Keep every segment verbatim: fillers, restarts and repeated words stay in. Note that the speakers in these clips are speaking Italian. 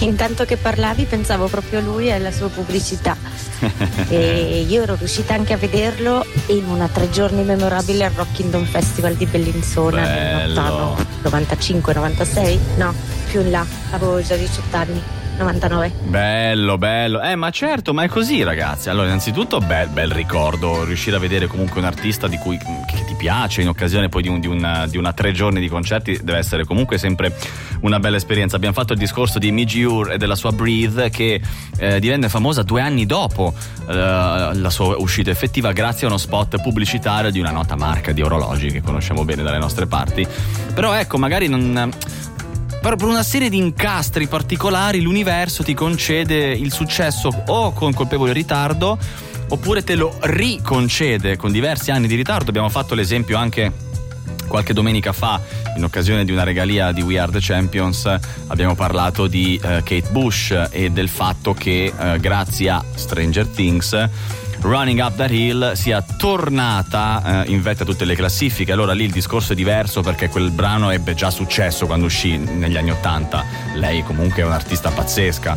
intanto che parlavi pensavo proprio a lui e alla sua pubblicità. E io ero riuscita anche a vederlo in una tre giorni memorabile al Rockington Festival di Bellinzona nel lontano novantacinque novantasei, no, più in là, avevo già diciotto anni. novantanove. Bello, bello. Eh, ma certo, ma è così, ragazzi. Allora, innanzitutto, bel, bel ricordo. Riuscire a vedere comunque un artista di cui che ti piace in occasione poi di, un, di, una, di una tre giorni di concerti deve essere comunque sempre una bella esperienza. Abbiamo fatto il discorso di Midge Ure e della sua Breathe, che eh, divenne famosa due anni dopo eh, la sua uscita effettiva, grazie a uno spot pubblicitario di una nota marca di orologi che conosciamo bene dalle nostre parti. Però ecco, magari non... per una serie di incastri particolari l'universo ti concede il successo o con colpevole ritardo oppure te lo riconcede con diversi anni di ritardo. Abbiamo fatto l'esempio anche qualche domenica fa in occasione di una regalia di We Are The Champions. Abbiamo parlato di uh, Kate Bush e del fatto che uh, grazie a Stranger Things Running Up That Hill sia tornata eh, in vetta a tutte le classifiche. Allora lì il discorso è diverso perché quel brano ebbe già successo quando uscì negli anni Ottanta. Lei comunque è un'artista pazzesca,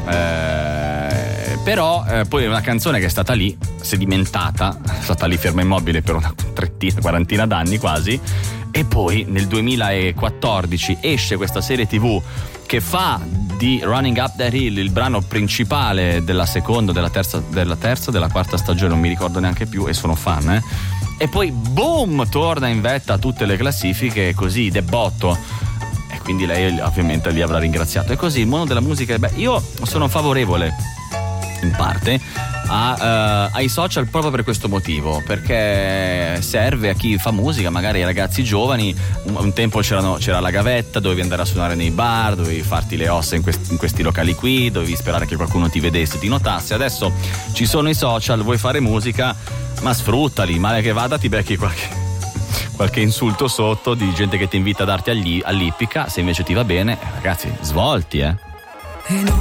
eh, però eh, poi è una canzone che è stata lì sedimentata, è stata lì ferma immobile per una trentina, quarantina d'anni quasi, e poi nel duemilaquattordici esce questa serie tivù che fa di Running Up That Hill il brano principale della seconda, della terza, della terza, della quarta stagione, non mi ricordo neanche più, e sono fan, eh? E poi boom, torna in vetta a tutte le classifiche, così debotto, e quindi lei ovviamente li avrà ringraziato. E così il mondo della musica, beh, io sono favorevole in parte a, uh, ai social proprio per questo motivo, perché serve a chi fa musica, magari ai ragazzi giovani. Un, un tempo c'erano, c'era la gavetta, dovevi andare a suonare nei bar, dovevi farti le ossa in, quest, in questi locali qui, dovevi sperare che qualcuno ti vedesse, ti notasse. Adesso ci sono i social, vuoi fare musica, ma sfruttali, male che vada ti becchi qualche, qualche insulto sotto di gente che ti invita a darti agli, all'ippica. Se invece ti va bene, ragazzi, svolti, eh